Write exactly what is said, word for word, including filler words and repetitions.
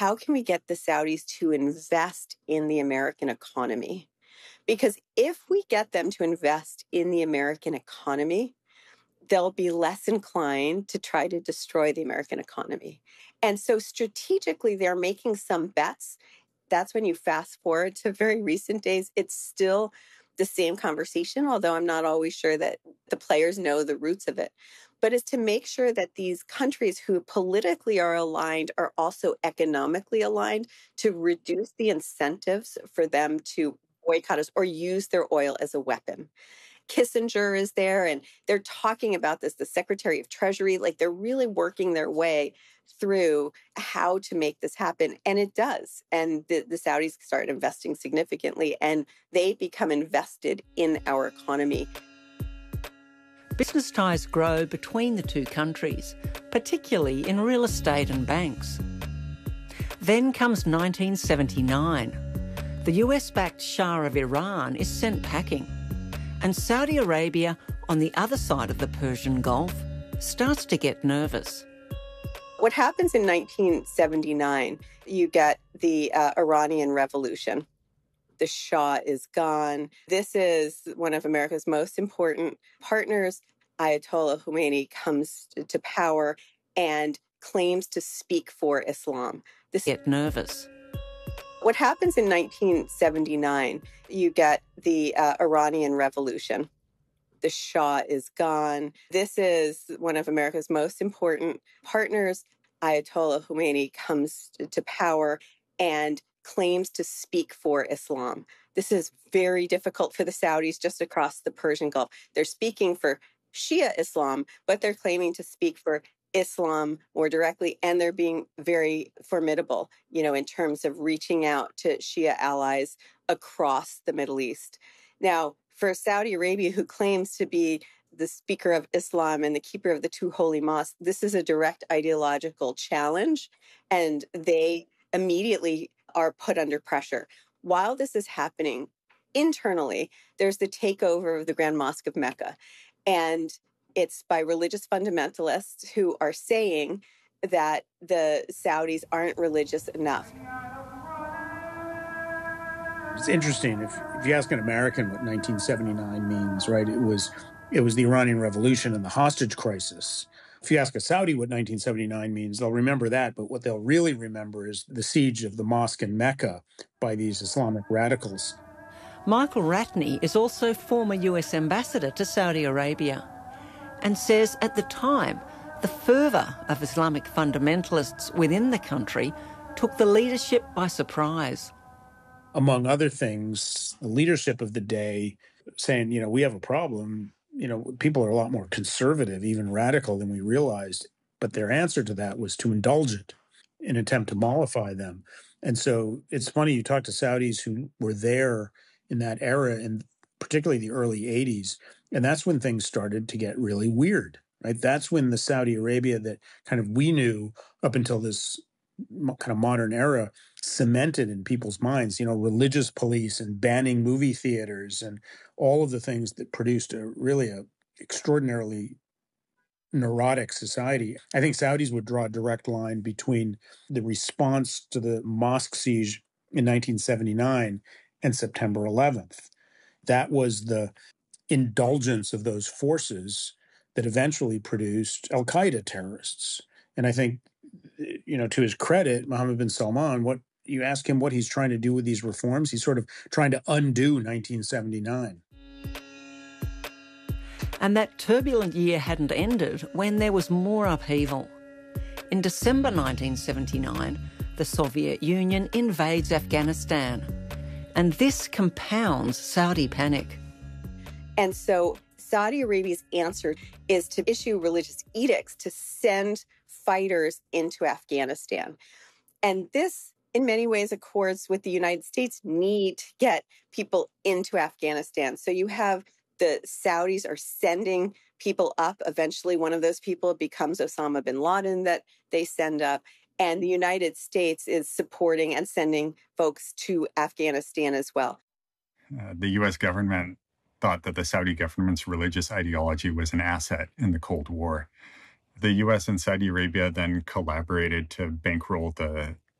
how can we get the Saudis to invest in the American economy? Because if we get them to invest in the American economy, they'll be less inclined to try to destroy the American economy. And so strategically, they're making some bets. That's when you fast forward to very recent days. It's still the same conversation, although I'm not always sure that the players know the roots of it. But is to make sure that these countries who politically are aligned are also economically aligned to reduce the incentives for them to boycott us or use their oil as a weapon. Kissinger is there, and they're talking about this, the Secretary of Treasury, like they're really working their way through how to make this happen. And it does. And the, the Saudis start investing significantly, and they become invested in our economy. Business ties grow between the two countries, particularly in real estate and banks. Then comes nineteen seventy-nine. The U S-backed Shah of Iran is sent packing, and Saudi Arabia, on the other side of the Persian Gulf, starts to get nervous. What happens in nineteen seventy-nine, you get the uh, Iranian Revolution. The Shah is gone. This is one of America's most important partners. Ayatollah Khomeini comes to power and claims to speak for Islam. This get nervous. What happens in nineteen seventy-nine, you get the uh, Iranian Revolution. The Shah is gone. This is one of America's most important partners. Ayatollah Khomeini comes to power and claims to speak for Islam. This is very difficult for the Saudis just across the Persian Gulf. They're speaking for Shia Islam, but they're claiming to speak for Islam more directly, and they're being very formidable, you know, in terms of reaching out to Shia allies across the Middle East. Now, for Saudi Arabia, who claims to be the speaker of Islam and the keeper of the two holy mosques, this is a direct ideological challenge, and they immediately are put under pressure. While this is happening internally, there's the takeover of the Grand Mosque of Mecca, and it's by religious fundamentalists who are saying that the Saudis aren't religious enough. It's interesting. If, if you ask an American what nineteen seventy-nine means, right, it was it was the Iranian Revolution and the hostage crisis. If you ask a Saudi what nineteen seventy-nine means, they'll remember that. But what they'll really remember is the siege of the mosque in Mecca by these Islamic radicals. Michael Ratney is also former U S ambassador to Saudi Arabia and says at the time the fervour of Islamic fundamentalists within the country took the leadership by surprise. Among other things, the leadership of the day saying, you know, we have a problem. You know, people are a lot more conservative, even radical than we realized. But their answer to that was to indulge it in an attempt to mollify them. And so it's funny, you talk to Saudis who were there in that era, and particularly the early eighties, and that's when things started to get really weird, right? That's when the Saudi Arabia that kind of we knew up until this kind of modern era cemented in people's minds, you know, religious police and banning movie theaters and all of the things that produced a really a extraordinarily neurotic society. I think Saudis would draw a direct line between the response to the mosque siege in nineteen seventy-nine and September eleventh. That was the indulgence of those forces that eventually produced al-Qaeda terrorists. And I think, you know, to his credit, Mohammed bin Salman, what you ask him what he's trying to do with these reforms, he's sort of trying to undo nineteen seventy-nine. And that turbulent year hadn't ended when there was more upheaval. In December nineteen seventy-nine, the Soviet Union invades Afghanistan. And this compounds Saudi panic. And so Saudi Arabia's answer is to issue religious edicts to send fighters into Afghanistan. And this, in many ways, accords with the United States' need to get people into Afghanistan. So you have the Saudis are sending people up. Eventually, one of those people becomes Osama bin Laden that they send up. And the United States is supporting and sending folks to Afghanistan as well. Uh, the U S government thought that the Saudi government's religious ideology was an asset in the Cold War. The U S and Saudi Arabia then collaborated to bankroll the